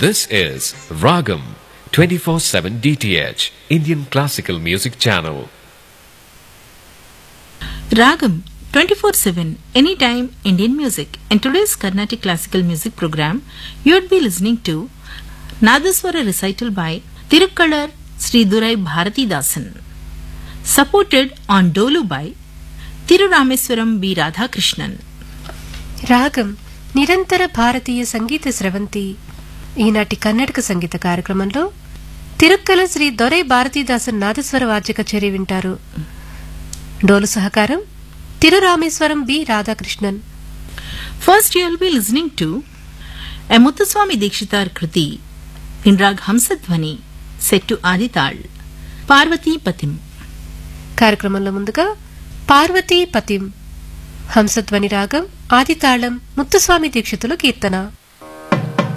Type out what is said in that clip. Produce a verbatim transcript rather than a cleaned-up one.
This is Ragam twenty-four seven D T H Indian Classical Music Channel. Ragam twenty-four seven Anytime Indian Music. In today's Carnatic Classical Music program, you would be listening to Nadaswara recital by Tirukkalar Sri Durai Bharatidasan, supported on Dolu by Thirurameswaram B. Radhakrishnan. రాగం నిరంతర భారతీయ సంగీత స్రవంతి. ఈనాటి కర్ణాటక సంగీత కార్యక్రమంలో తిరుక్కల శ్రీ దొరై భారతీదాసన్ నాదస్వర వాద్య కచేరీ వింటారు. డోలు సహకారం తిరురామేశ్వరం B Radhakrishnan. First you will be listening to a Muthuswami Dikshitar Kruti in Rag Hamsadhvani set to Adital, Parvati Patim. కార్యక్రమంలో ముందుగా పార్వతీ పతిం హంసధ్వని రాగం ఆదితాళం ముత్తుస్వామి దీక్షితుల కీర్తన.